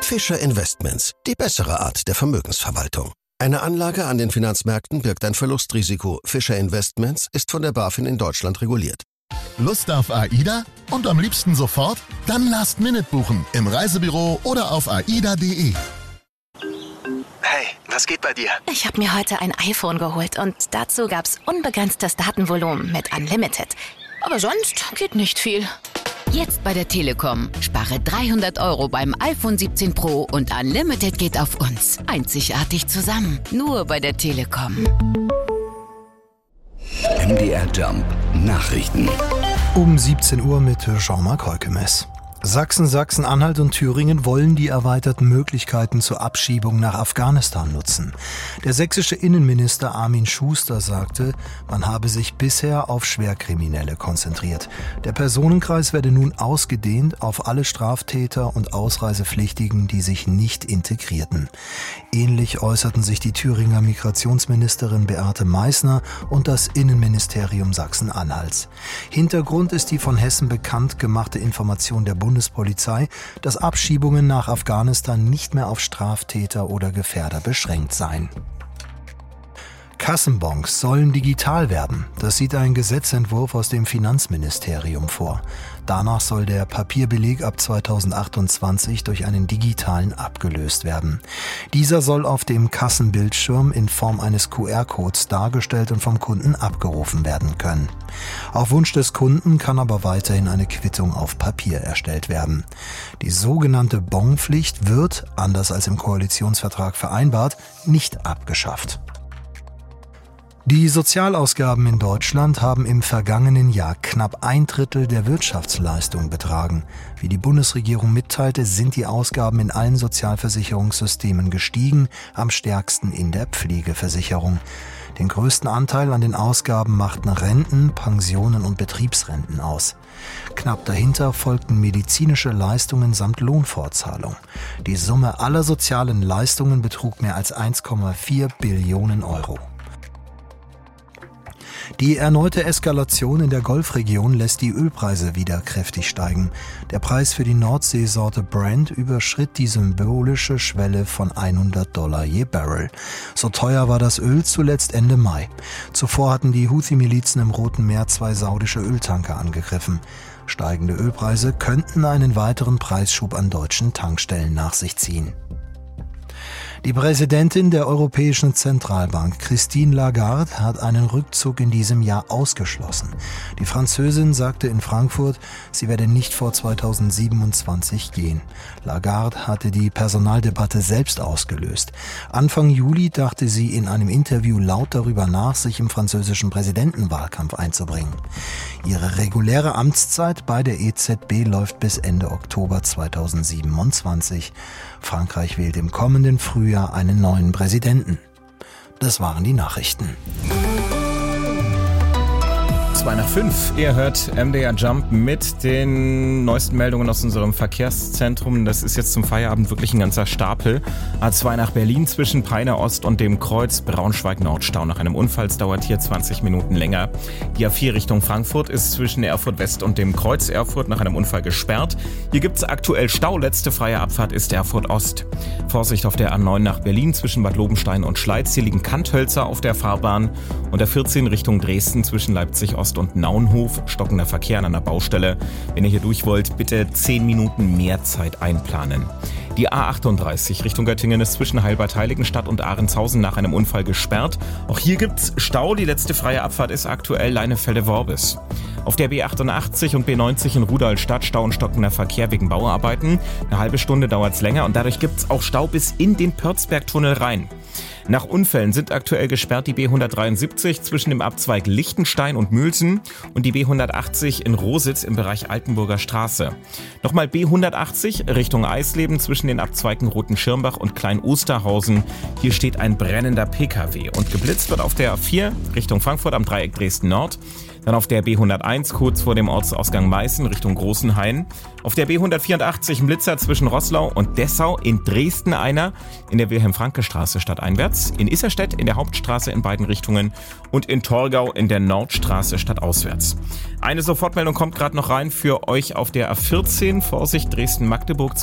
Fischer Investments, die bessere Art der Vermögensverwaltung. Eine Anlage an den Finanzmärkten birgt ein Verlustrisiko. Fischer Investments ist von der BaFin in Deutschland reguliert. Lust auf AIDA? Und am liebsten sofort? Dann Last Minute buchen im Reisebüro oder auf aida.de. Hey, was geht bei dir? Ich habe mir heute ein iPhone geholt und dazu gab's unbegrenztes Datenvolumen mit Unlimited. Aber sonst geht nicht viel. Jetzt bei der Telekom. Spare 300 € beim iPhone 17 Pro und Unlimited geht auf uns. Einzigartig zusammen. Nur bei der Telekom. MDR Jump Nachrichten. Um 17 Uhr mit Jean-Marc Heukemes. Sachsen, Sachsen-Anhalt und Thüringen wollen die erweiterten Möglichkeiten zur Abschiebung nach Afghanistan nutzen. Der sächsische Innenminister Armin Schuster sagte, man habe sich bisher auf Schwerkriminelle konzentriert. Der Personenkreis werde nun ausgedehnt auf alle Straftäter und Ausreisepflichtigen, die sich nicht integrierten. Ähnlich äußerten sich die Thüringer Migrationsministerin Beate Meißner und das Innenministerium Sachsen-Anhalts. Hintergrund ist die von Hessen bekannt gemachte Information der Bundespolizei, dass Abschiebungen nach Afghanistan nicht mehr auf Straftäter oder Gefährder beschränkt seien. Kassenbons sollen digital werden. Das sieht ein Gesetzentwurf aus dem Finanzministerium vor. Danach soll der Papierbeleg ab 2028 durch einen digitalen abgelöst werden. Dieser soll auf dem Kassenbildschirm in Form eines QR-Codes dargestellt und vom Kunden abgerufen werden können. Auf Wunsch des Kunden kann aber weiterhin eine Quittung auf Papier erstellt werden. Die sogenannte Bonpflicht wird, anders als im Koalitionsvertrag vereinbart, nicht abgeschafft. Die Sozialausgaben in Deutschland haben im vergangenen Jahr knapp 1/3 der Wirtschaftsleistung betragen. Wie die Bundesregierung mitteilte, sind die Ausgaben in allen Sozialversicherungssystemen gestiegen, am stärksten in der Pflegeversicherung. Den größten Anteil an den Ausgaben machten Renten, Pensionen und Betriebsrenten aus. Knapp dahinter folgten medizinische Leistungen samt Lohnfortzahlung. Die Summe aller sozialen Leistungen betrug mehr als 1,4 Billionen Euro. Die erneute Eskalation in der Golfregion lässt die Ölpreise wieder kräftig steigen. Der Preis für die Nordseesorte Brent überschritt die symbolische Schwelle von $100 je Barrel. So teuer war das Öl zuletzt Ende Mai. Zuvor hatten die Houthi-Milizen im Roten Meer 2 saudische Öltanker angegriffen. Steigende Ölpreise könnten einen weiteren Preisschub an deutschen Tankstellen nach sich ziehen. Die Präsidentin der Europäischen Zentralbank, Christine Lagarde, hat einen Rückzug in diesem Jahr ausgeschlossen. Die Französin sagte in Frankfurt, sie werde nicht vor 2027 gehen. Lagarde hatte die Personaldebatte selbst ausgelöst. Anfang Juli dachte sie in einem Interview laut darüber nach, sich im französischen Präsidentenwahlkampf einzubringen. Ihre reguläre Amtszeit bei der EZB läuft bis Ende Oktober 2027. Frankreich wählt im kommenden Frühjahr einen neuen Präsidenten. Das waren die Nachrichten. 2:05. Ihr hört MDR Jump mit den neuesten Meldungen aus unserem Verkehrszentrum. Das ist jetzt zum Feierabend wirklich ein ganzer Stapel. A2 nach Berlin zwischen Peine Ost und dem Kreuz Braunschweig-Nordstau. Nach einem Unfall dauert hier 20 Minuten länger. Die A4 Richtung Frankfurt ist zwischen Erfurt West und dem Kreuz Erfurt nach einem Unfall gesperrt. Hier gibt es aktuell Stau. Letzte freie Abfahrt ist Erfurt Ost. Vorsicht auf der A9 nach Berlin zwischen Bad Lobenstein und Schleiz. Hier liegen Kanthölzer auf der Fahrbahn. Und der 14 Richtung Dresden zwischen Leipzig Ost und Naunhof, stockender Verkehr an einer Baustelle. Wenn ihr hier durch wollt, bitte 10 Minuten mehr Zeit einplanen. Die A38 Richtung Göttingen ist zwischen Heilbad-Heiligenstadt und Ahrentshausen nach einem Unfall gesperrt. Auch hier gibt's Stau. Die letzte freie Abfahrt ist aktuell Leinefelde-Worbis. Auf der B88 und B90 in Rudolstadt Stau und stockender Verkehr wegen Bauarbeiten. Eine halbe Stunde dauert's länger und dadurch gibt's auch Stau bis in den Pörzbergtunnel rein. Nach Unfällen sind aktuell gesperrt die B173 zwischen dem Abzweig Lichtenstein und Mülsen und die B180 in Rositz im Bereich Altenburger Straße. Nochmal B180 Richtung Eisleben zwischen den Abzweigen Roten Schirmbach und Klein-Osterhausen. Hier steht ein brennender PKW und geblitzt wird auf der A4 Richtung Frankfurt am Dreieck Dresden Nord. Dann auf der B101 kurz vor dem Ortsausgang Meißen Richtung Großenhain. Auf der B184 ein Blitzer zwischen Roßlau und Dessau, in Dresden einer, in der Wilhelm-Franke-Straße stadteinwärts, in Isserstedt in der Hauptstraße in beiden Richtungen und in Torgau in der Nordstraße stadtauswärts. Eine Sofortmeldung kommt gerade noch rein für euch auf der A14. Vorsicht Dresden-Magdeburg